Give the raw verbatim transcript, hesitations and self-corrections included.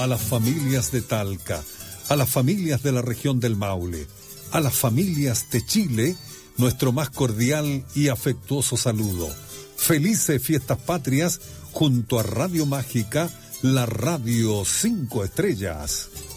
a las familias de Talca, a las familias de la región del Maule, a las familias de Chile, nuestro más cordial y afectuoso saludo. Felices fiestas patrias junto a Radio Mágica, la radio cinco estrellas.